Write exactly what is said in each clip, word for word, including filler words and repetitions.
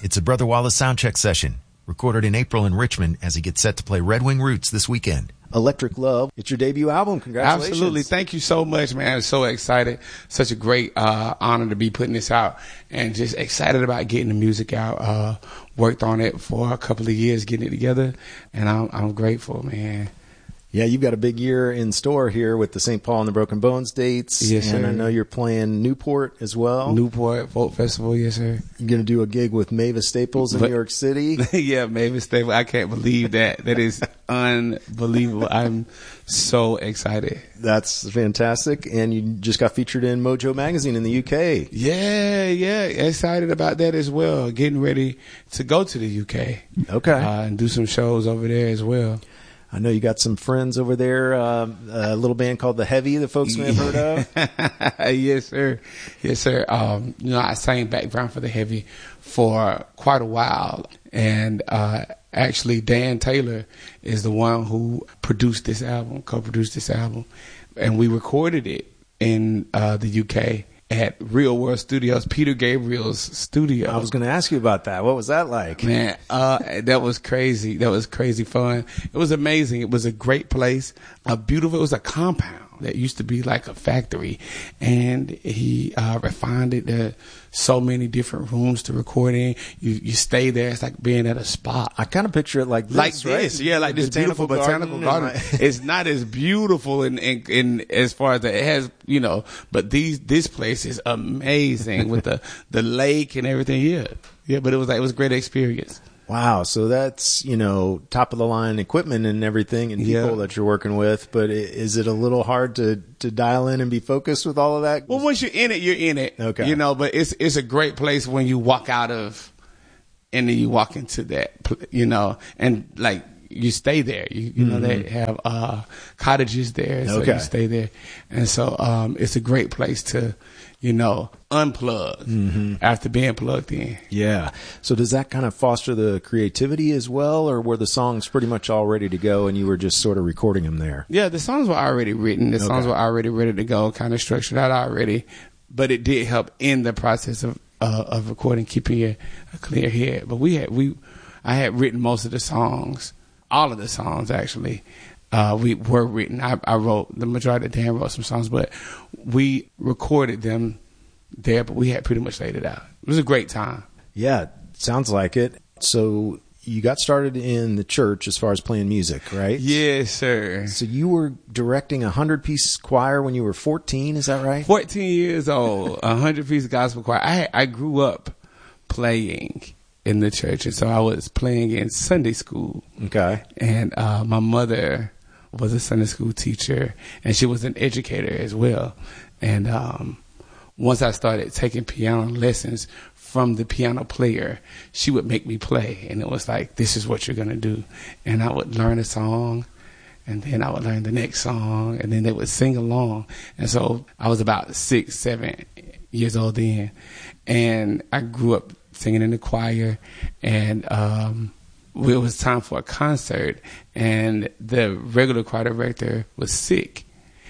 It's a Brother Wallace soundcheck session, recorded in April in Richmond as he gets set to play Red Wing Roots this weekend. Electric Love, it's your debut album. Congratulations. Absolutely. Thank you so much, man. I'm so excited. Such a great uh, honor to be putting this out, and just excited about getting the music out. Uh, worked on it for a couple of years, getting it together, and I'm, I'm grateful, man. Yeah, you've got a big year in store here with the Saint Paul and the Broken Bones dates. Yes, and sir. I know you're playing Newport as well. Newport Folk Festival, yes, sir. You're going to do a gig with Mavis Staples in But, New York City. Yeah, Mavis Staples. I can't believe that. That is unbelievable. I'm so excited. That's fantastic. And you just got featured in Mojo Magazine in the U K. Yeah, yeah. Excited about that as well. Getting ready to go to the U K. Okay. Uh, and do some shows over there as well. I know you got some friends over there, uh, a little band called The Heavy that folks may have heard of. Yes, sir. Yes, sir. Um, you know, I sang background for The Heavy for quite a while. And uh, actually, Dan Taylor is the one who produced this album, co-produced this album. And we recorded it in uh, the U K at Real World Studios, Peter Gabriel's studio. I was going to ask you about that. What was that like? Man, uh, that was crazy. That was crazy fun. It was amazing. It was a great place. A beautiful, it was a compound that used to be like a factory. And he uh, refined it to so many different rooms to record in. You you stay there. It's like being at a spa. I kind of picture it like this, like right? this, yeah, like this Botanical beautiful botanical garden. garden. It's not as beautiful in, in in as far as that it has, you know. But these this place is amazing with the the lake and everything. Yeah, yeah. But it was like it was a great experience. Wow, so that's, you know, top of the line equipment and everything and people Yeah. that you're working with, but i- is it a little hard to, to dial in and be focused with all of that? Well, once you're in it, you're in it. Okay. You know, but it's it's a great place when you walk out of, and then you walk into that, pl- you know, and like you stay there. You you know, they have uh, cottages there, so Okay. you stay there, and so um, it's a great place to, you know, unplug after being plugged in. Yeah. So does that kind of foster the creativity as well, or were the songs pretty much all ready to go and you were just sort of recording them there? Yeah, the songs were already written. The songs Okay. were already ready to go, kind of structured out already. But it did help in the process of uh, of recording, keeping a, a clear head. But we had we, I had written most of the songs, all of the songs actually. Uh, we were written. I, I wrote the majority. Dan wrote some songs, but we recorded them there. But we had pretty much laid it out. It was a great time. Yeah, sounds like it. So you got started in the church as far as playing music, right? Yes, sir. So you were directing a hundred-piece choir when you were fourteen, is that right? fourteen years old, a hundred-piece gospel choir. I I grew up playing in the church, and so I was playing in Sunday school. Okay. And uh, my mother was a Sunday school teacher, and she was an educator as well. And um, once I started taking piano lessons from the piano player, she would make me play, and it was like, this is what you're going to do. And I would learn a song, and then I would learn the next song, and then they would sing along. And so I was about six, seven years old then, and I grew up singing in the choir, and um, it was time for a concert, and the regular choir director was sick,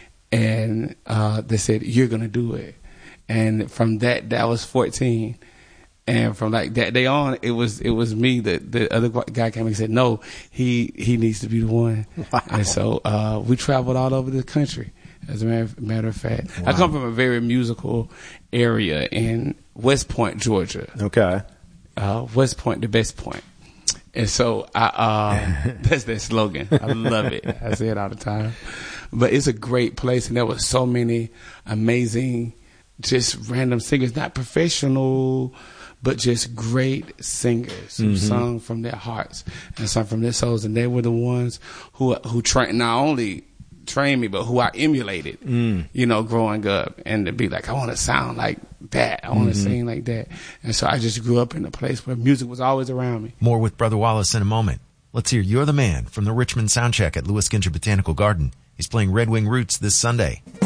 and uh, they said, you're going to do it. And from that, that was fourteen. And from like that day on, it was it was me. That the other guy came and said, no, he he needs to be the one. Wow. And so uh, we traveled all over the country. As a matter, matter of fact, Wow. I come from a very musical area in West Point, Georgia. Okay. Uh, West Point, the best point. And so I, uh, that's their slogan. I love it. I say it all the time. But it's a great place, and there were so many amazing, just random singers, not professional, but just great singers who Mm-hmm. sung from their hearts and sung from their souls. And they were the ones who who trained, not only trained me, but who I emulated, Mm. you know, growing up, and to be like, I want to sound like that. I want to Mm-hmm. sing like that. And so I just grew up in a place where music was always around me. More with Brother Wallace in a moment. Let's hear You're the Man from the Richmond Soundcheck at Lewis Ginger Botanical Garden. He's playing Red Wing Roots this Sunday.